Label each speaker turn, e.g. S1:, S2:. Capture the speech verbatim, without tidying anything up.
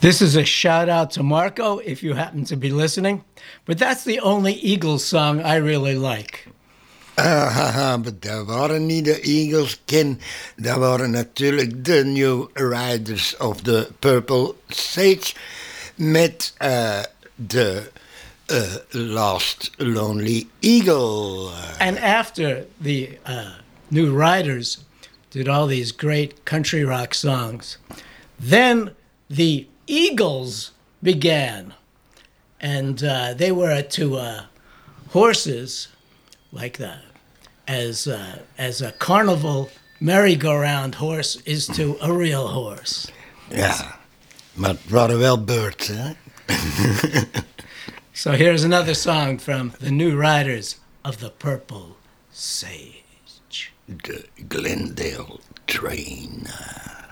S1: This is a shout out to Marco if you happen to be listening, but that's the only Eagles song I really like.
S2: Ah, haha, maar dat waren niet de Eagles, Ken. Dat waren natuurlijk de New Riders of the Purple Sage met uh, de uh, Last Lonely Eagle.
S1: And after the uh, New Riders did all these great country rock songs, then the Eagles began. And uh, they were to uh, horses like that, as uh, as a carnival merry-go-round horse is to a real horse.
S2: Ja, maar het waren wel birds, hè?
S1: So here's another song from the New Riders of the Purple Sage.
S2: The Glendale Train.